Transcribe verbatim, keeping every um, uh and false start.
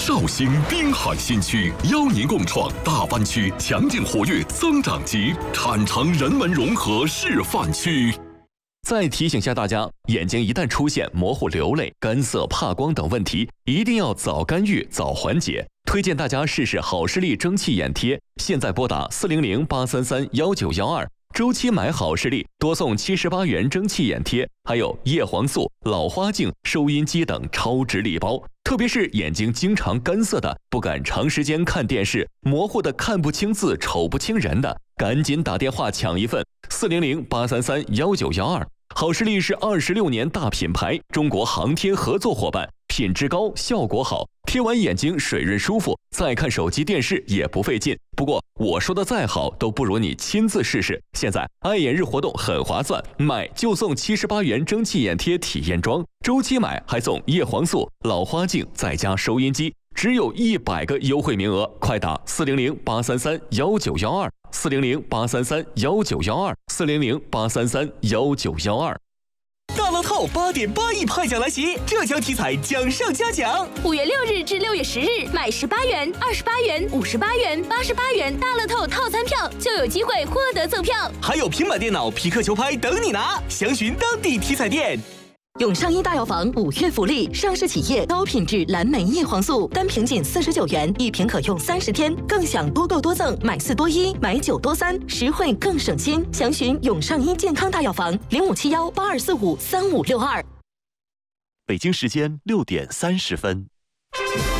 绍兴滨海新区邀您共创大湾区强劲活跃增长极，产城人文融合示范区。 再提醒下大家，眼睛一旦出现模糊、流泪、干涩、怕光等问题，一定要早干预、早缓解。推荐大家试试好视力蒸汽眼贴，现在拨打四零零八三三幺九幺二，周期买好视力，多送七十八元蒸汽眼贴，还有叶黄素、老花镜、收音机等超值礼包。特别是眼睛经常干涩的，不敢长时间看电视，模糊的看不清字、瞅不清人的，赶紧打电话抢一份。四零零八三三幺九幺二，好视力是二十六年大品牌，中国航天合作伙伴，品质高，效果好，贴完眼睛水润舒服，再看手机电视也不费劲。不过我说的再好，都不如你亲自试试。现在爱眼日活动很划算，买就送七十八元蒸汽眼贴体验装，周期买还送叶黄素、老花镜，再加收音机。只有一百个优惠名额，快打四零零八三三幺九幺二，四零零八三三幺九幺二，四零零八三三幺九幺二。 大乐透八点八亿派奖来袭，浙江体彩奖上加奖。 五月六日至六月十日，买十八元、二十八元、五十八元、八十八元大乐透套餐票，就有机会获得赠票， 还有平板电脑、匹克球拍等你拿。详询当地体彩店。 永上一大药房五月福利，上市企业高品质蓝莓叶黄素，单瓶仅四十九元，一瓶可用三十天，更享多购多赠，买四多一，买九多三，实惠更省心。详询永上一健康大药房零五七幺八二四五三五六二。 北京时间六点三十分。